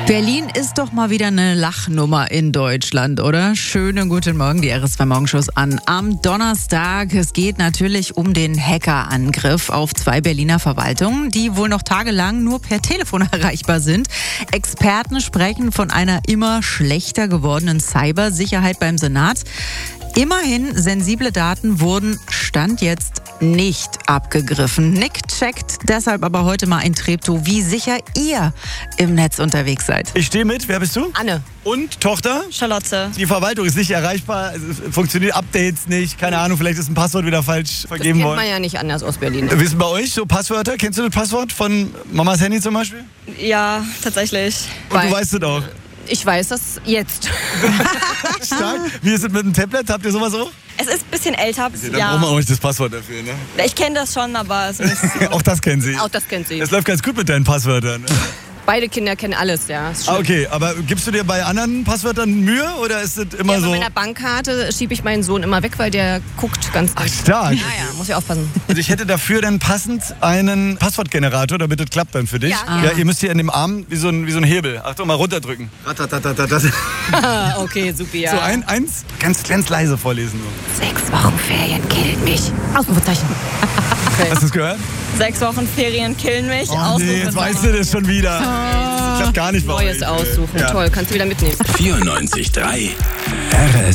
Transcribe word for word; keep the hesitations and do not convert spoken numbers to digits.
Berlin ist doch mal wieder eine Lachnummer in Deutschland, oder? Schönen guten Morgen, die R S zwei Morgenshows an. Am Donnerstag, es geht natürlich um den Hackerangriff auf zwei Berliner Verwaltungen, die wohl noch tagelang nur per Telefon erreichbar sind. Experten sprechen von einer immer schlechter gewordenen Cybersicherheit beim Senat. Immerhin, sensible Daten wurden Stand jetzt nicht abgegriffen. Nick checkt deshalb aber heute mal in Treptow, wie sicher ihr im Netz unterwegs seid. Ich stehe mit. Wer bist du? Anne. Und Tochter? Charlotte. Die Verwaltung ist nicht erreichbar, es funktioniert Updates nicht, keine Ahnung, vielleicht ist ein Passwort wieder falsch vergeben Das worden. kennt man ja nicht anders aus Berlin. Wissen bei euch so Passwörter? Kennst du das Passwort von Mamas Handy zum Beispiel? Ja, tatsächlich. Und du weißt es auch. Ich weiß das jetzt. Stark. Wie ist es mit dem Tablet? Habt ihr sowas auch? Es ist ein bisschen älter. Dann braucht Ja. man auch nicht das Passwort dafür, ne? Ich kenne das schon, aber es ist Auch das kennen sie. Auch das kennt sie. Das läuft ganz gut mit deinen Passwörtern. Ne? Beide Kinder kennen alles, ja. Ist Ah, schlimm. okay, aber gibst du dir bei anderen Passwörtern Mühe oder ist es immer Ja, so? bei meiner Bankkarte schiebe ich meinen Sohn immer weg, weil der guckt ganz Ach, stark. Ja, ja, muss ich aufpassen. Also ich hätte dafür dann passend einen Passwortgenerator, damit das klappt dann für dich. Ja, Ja, ihr müsst hier in dem Arm wie so ein, wie so ein Hebel. Achtung, mal runterdrücken. Ratatatatat. Ah, okay, super, ja. So ein, eins, ganz, ganz leise vorlesen. So. Sechs Wochen Ferien killen mich. Ausrufezeichen. Okay. Hast du es gehört? sechs Wochen Ferien killen mich. Oh nee, jetzt weißt du das schon wieder. Das klappt gar nicht bei Neues euch. aussuchen. Ja. Toll, kannst du wieder mitnehmen. vierundneunzig Komma drei R S